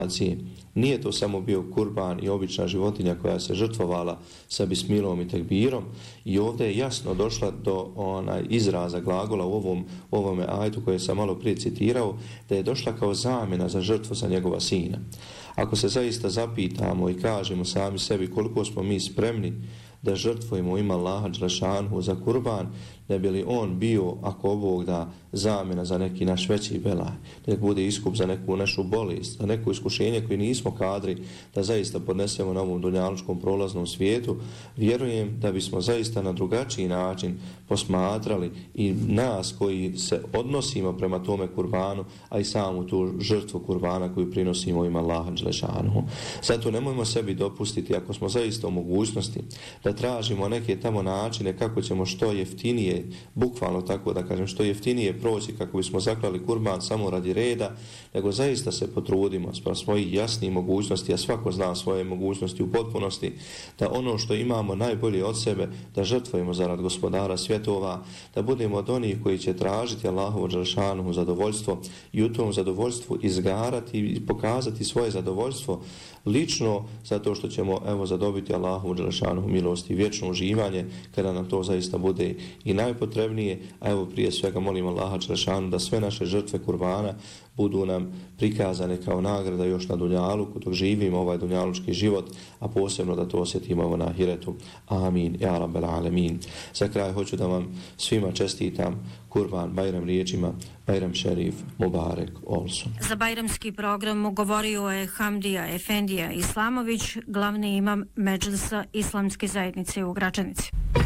Nije to samo bio kurban i obična životinja koja se žrtvovala sa bismilom i tekbirom, i ovdje je jasno došla do izraza glagola u ovome ajetu koje sam malo prije citirao, da je došla kao zamjena za žrtvu za njegova sina. Ako se zaista zapitamo i kažemo sami sebi koliko smo mi spremni da žrtvujemo ime Allaha dželešanuhu za kurban, ne bi li on bio, ako Bog da, zamjena za neki naš veći belaj, da bude iskup za neku našu bolest, za neko iskušenje koje nismo kadri da zaista podnesemo na ovom dunjalučkom prolaznom svijetu, vjerujem da bismo zaista na drugačiji način posmatrali i nas koji se odnosimo prema tome kurbanu, a i samu tu žrtvu kurbana koju prinosimo ime Allaha dželešanuhu. Zato nemojmo sebi dopustiti, ako smo zaista u mogućnosti, da tražimo neke tamo načine kako ćemo što jeftinije, bukvalno tako da kažem, što jeftinije proći kako bismo zaklali kurban samo radi reda, nego zaista se potrudimo spram svojih jasnih mogućnosti, a svako zna svoje mogućnosti u potpunosti, da ono što imamo najbolje od sebe, da žrtvujemo zarad gospodara svjetova, da budemo od onih koji će tražiti Allahovo dželešanuhu zadovoljstvo i u tom zadovoljstvu izgarati i pokazati svoje zadovoljstvo lično, zato što ćemo zadobiti Allahovu dželešanuhu milost i vječno uživanje kada nam to zaista bude i najpotrebnije. A prije svega molim Allaha dželešanu da sve naše žrtve kurbana budu nam prikazane kao nagrada još na dunjaluku dok živimo ovaj dunjalučki život, a posebno da to osjetimo na ahiretu. Amin ja rabbel alemin. Za kraj hoću da vam svima čestitam Kurban Bajram riječima Bajram Šerif Mubarek Olsun. Za bajramski program govorio je Hamdija Efendija Islamović, glavni imam Medžlisa Islamske zajednice u Gračanici.